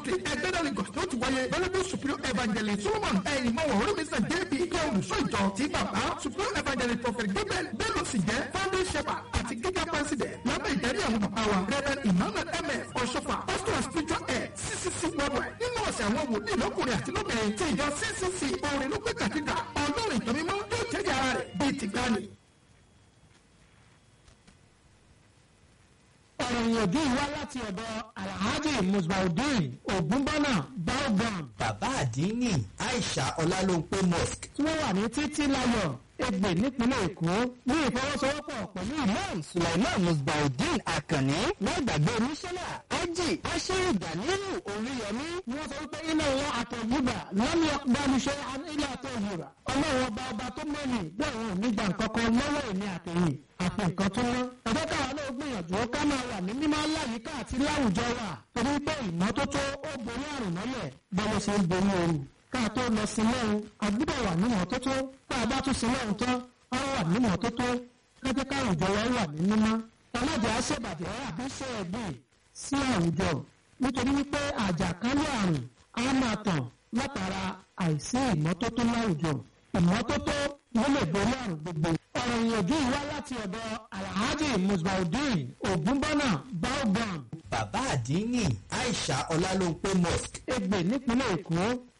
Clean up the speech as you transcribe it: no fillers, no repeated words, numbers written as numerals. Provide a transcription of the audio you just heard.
street ẹgbẹ́dá Lagos ló ti wáyé Venerable Superior Evangelist Solomon ẹ̀yìnmọ́wọ̀ orímísàn jp jẹ́ olùṣọ́ ìjọ tí bàbá Superior Evangelist Prophet Gabriel Bello sì jẹ́ founding shepherd àti giga president lábẹ́ ìdarí àwọn bàbá wa Reverend Emmanuel mf Ọ̀ṣọ́fà pastor and spiritual head CCC worldwide nínú ọ̀sẹ̀ àwọn wòlíì lọ́kùnrin àti lóbìnrin tí ìjọ CCC orin ló pé kàtídà ọlọ́run ìtọ́mímọ́ yóò jẹ́rìí ara rẹ̀ bíi tìgbani. ọ̀rọ̀ ìyànjú wá láti ọ̀dọ̀ Alhaji Musbaudeen Ogunbọ́nà Baobam. bàbá àdínní Aisha Ọlálóńpé mosque. tí wọ́n wà ní títí láyọ̀ Ẹgbẹ́ nípínlẹ̀ Èkó ní ìfọwọ́sowọ́pọ̀ pẹ̀lú Imam Sulaiman Musbaudeen Akànní lágbàgbé oníṣẹ́lá Ájì Aṣírí Ganiyu Oríyọmí ni wọ́n sọ wípé iná wọn àtọ̀gbùgbà lọ́mí ọ̀gbániṣẹ́ ilé àtọ̀gbùrà ọlọ́run ọba tó mọ́ni bẹ́ẹ̀ wọn ò ní gbà nǹkankan lọ́wọ́ èmi àtẹ̀yìn àfi nǹkan tó mọ́. ẹ̀jẹ̀ káwa náà gbìyànjú ká máa wà ní mímọ́ láyìíká àti láwùjọ wa torí pé ìmọ́tótó ó borí àrùn mọ́lẹ̀ bọ́lá ṣe ń borí ooru. ká tó lọ sí lọ́run a gbọ́dọ̀ wà ní mọ́tótó tá a bá tún sí lọ́run tán a wà ní mọ́tótó kájẹ́ káwùjọ wa wà ní mímọ́. ọlọ́jà ṣèbàjẹ́ àbí ṣe ẹ̀gbìn sí àwùjọ nítorí wípé àjàkálẹ̀ àrùn á máa tàn látara àìsí ìmọ́tótó láwùjọ. ìmọ́tótó ló lè borí àrùn gbogbo. ọ̀rọ̀ ìyànjú wá láti ọ̀dọ̀ Alhaji Musbaudeen Ogunbọ́nà Baobam. bàbá àdínní Aisha Ọlálóńpé mosque. Ẹgbẹ́ nípínlẹ̀ Èkó